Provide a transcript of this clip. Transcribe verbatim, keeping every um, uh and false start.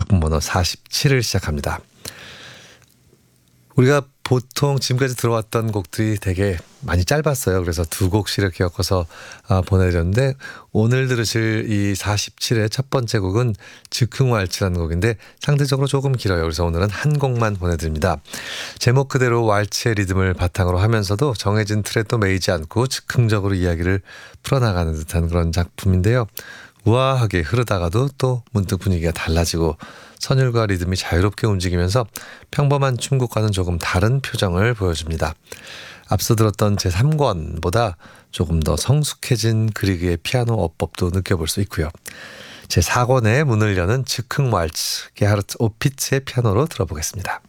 작품 번호 사십칠을 시작합니다. 우리가 보통 지금까지 들어왔던 곡들이 되게 많이 짧았어요. 그래서 두 곡씩 이렇게 엮어서 보내드렸는데 오늘 들으실 이 사십칠의 첫 번째 곡은 즉흥왈츠라는 곡인데 상대적으로 조금 길어요. 그래서 오늘은 한 곡만 보내드립니다. 제목 그대로 왈츠의 리듬을 바탕으로 하면서도 정해진 틀에 또 매이지 않고 즉흥적으로 이야기를 풀어나가는 듯한 그런 작품인데요. 우아하게 흐르다가도 또 문득 분위기가 달라지고 선율과 리듬이 자유롭게 움직이면서 평범한 춤곡과는 조금 다른 표정을 보여줍니다. 앞서 들었던 제삼 권보다 조금 더 성숙해진 그리그의 피아노 어법도 느껴볼 수 있고요. 제사 권의 문을 여는 즉흥 왈츠 게하르트 오피츠의 피아노로 들어보겠습니다.